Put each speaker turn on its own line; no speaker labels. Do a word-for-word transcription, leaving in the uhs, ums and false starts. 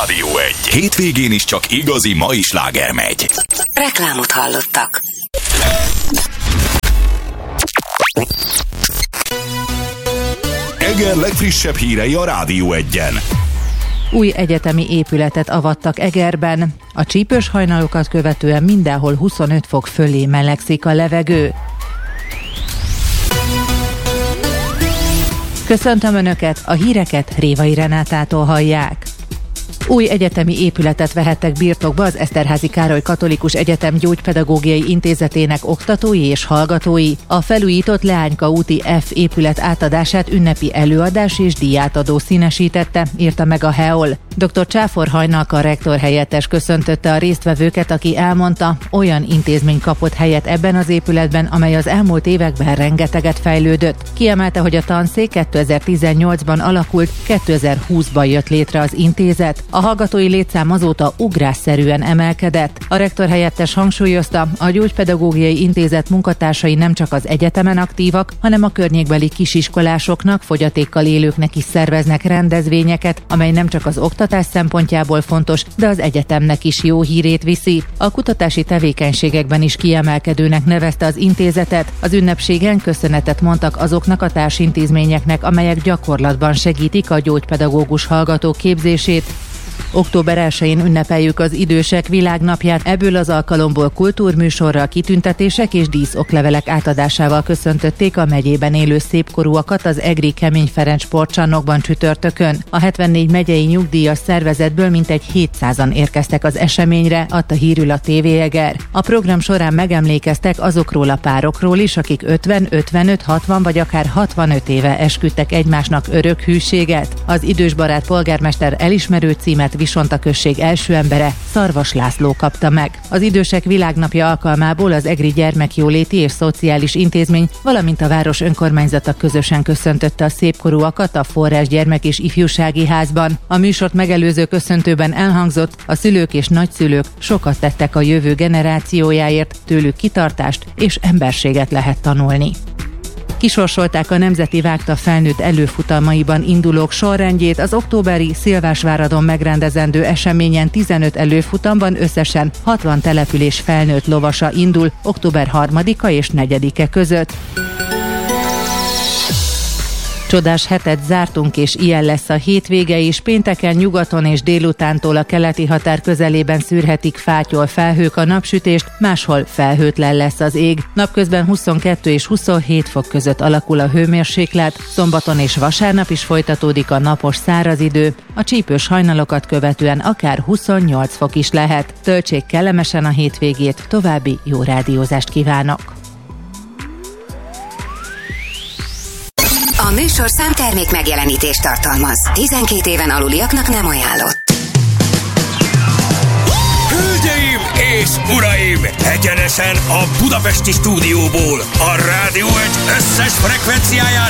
Rádió egy. Hétvégén is csak igazi mai sláger megy.
Reklámot hallottak.
Eger legfrissebb hírei a Rádió egyen.
Új egyetemi épületet avattak Egerben. A csípős hajnalokat követően mindenhol huszonöt fok fölé melegszik a levegő. Köszöntöm Önöket, a híreket Révai Renátától hallják. Új egyetemi épületet vehettek birtokba az Eszterházy Károly Katolikus Egyetem Gyógypedagógiai Intézetének oktatói és hallgatói. A felújított Leányka úti F épület átadását ünnepi előadás és díjátadó színesítette, írta meg a há e o el. doktor Csáfor Hajnalka rektor helyettes köszöntötte a résztvevőket, aki elmondta, olyan intézmény kapott helyet ebben az épületben, amely az elmúlt években rengeteget fejlődött. Kiemelte, hogy a tanszék kétezer-tizennyolcban alakult, kétezer-húszban jött létre az intézet. A hallgatói létszám azóta ugrásszerűen emelkedett. A rektor helyettes hangsúlyozta, a Gyógypedagógiai Intézet munkatársai nem csak az egyetemen aktívak, hanem a környékbeli kisiskolásoknak, fogyatékkal élőknek is szerveznek rendezvényeket, amely nem csak az oktatás szempontjából fontos, de az egyetemnek is jó hírét viszi. A kutatási tevékenységekben is kiemelkedőnek nevezte az intézetet. Az ünnepségen köszönetet mondtak azoknak a társintézményeknek, amelyek gyakorlatban segítik a gyógypedagógus hallgatók képzését. október elsején ünnepeljük az Idősek Világnapját, ebből az alkalomból kultúrműsorral, kitüntetések és díszoklevelek átadásával köszöntötték a megyében élő szépkorúakat az egri Kemény Ferenc sportcsarnokban csütörtökön. A hetvennégy megyei nyugdíjas szervezetből mintegy hétszázan érkeztek az eseményre, adta hírül a té vé Eger. A program során megemlékeztek azokról a párokról is, akik ötven, ötvenöt, hatvan vagy akár hatvanöt éve esküdtek egymásnak örök hűséget. Az idősbarát polgármester elismerő címet Visonta község első embere, Szarvas László kapta meg. Az Idősek Világnapja alkalmából az egri gyermekjóléti és szociális intézmény, valamint a város önkormányzata közösen köszöntötte a szépkorúakat a Forrás Gyermek és Ifjúsági Házban. A műsort megelőző köszöntőben elhangzott, a szülők és nagyszülők sokat tettek a jövő generációjáért, tőlük kitartást és emberséget lehet tanulni. Kisorsolták a Nemzeti Vágta felnőtt előfutalmaiban indulók sorrendjét. Az októberi Szilvásváradon megrendezendő eseményen tizenöt előfutamban összesen hatvan település felnőtt lovasa indul október harmadika és negyedike között. Csodás hetet zártunk, és ilyen lesz a hétvége is. Pénteken nyugaton és délutántól a keleti határ közelében szűrhetik fátyol felhők a napsütést, máshol felhőtlen lesz az ég. Napközben huszonkettő és huszonhét fok között alakul a hőmérséklet, szombaton és vasárnap is folytatódik a napos száraz idő, a csípős hajnalokat követően akár huszonnyolc fok is lehet. Töltsék kellemesen a hétvégét, további jó rádiózást kívánok!
A műsor számtermék megjelenítést tartalmaz. tizenkét éven aluliaknak nem ajánlott.
Hölgyeim és uraim! Egyenesen a budapesti stúdióból, a Rádió egy összes frekvenciáján